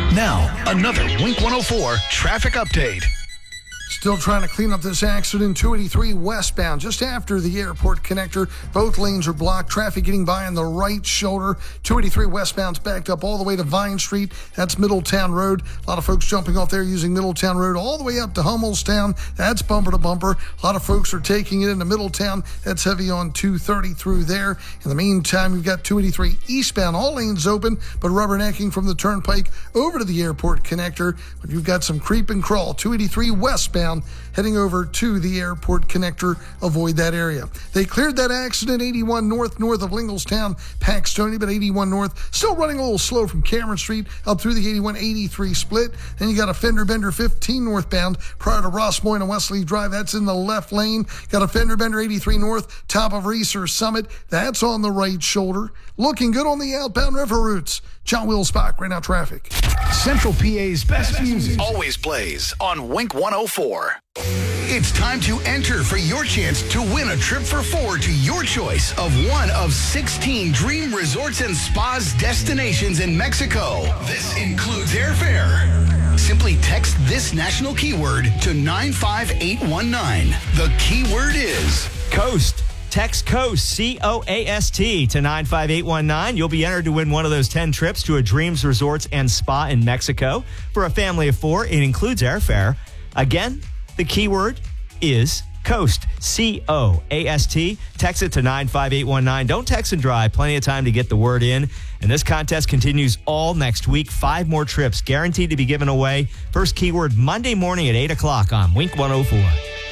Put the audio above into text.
Now, another Wink 104 traffic update. Still trying to clean up this accident, 283 westbound, just after the airport connector. Both lanes are blocked. Traffic getting by on the right shoulder. 283 westbound's backed up all the way to Vine Street. That's Middletown Road. A lot of folks jumping off there using Middletown Road all the way up to Hummelstown. That's bumper to bumper. A lot of folks are taking it into Middletown. That's heavy on 230 through there. In the meantime, you've got 283 eastbound, all lanes open, but rubbernecking from the turnpike over to the airport connector. But you've got some creep and crawl. 283 westbound heading over to the airport connector. Avoid that area. They cleared that accident 81 north of Linglestown, Paxtony, but 81 north still running a little slow from Cameron Street up through the 81-83 split. Then you got a fender bender 15 northbound prior to Ross Moyne and Wesley Drive. That's in the left lane. Got a fender bender 83 north, top of Reeser Summit. That's on the right shoulder. Looking good on the outbound river routes. John Wilsbach, right now traffic. Central PA's best music always plays on Wink 104. It's time to enter for your chance to win a trip for four to your choice of one of 16 dream resorts and spas destinations in Mexico. This includes airfare. Simply text this national keyword to 95819. The keyword is Coast. Text COAST, C-O-A-S-T, to 95819. You'll be entered to win one of those 10 trips to a Dreams Resorts and Spa in Mexico. For a family of four, it includes airfare. Again, the keyword is COAST, C-O-A-S-T. Text it to 95819. Don't text and drive. Plenty of time to get the word in. And this contest continues all next week. 5 more trips guaranteed to be given away. First keyword Monday morning at 8 o'clock on Wink 104.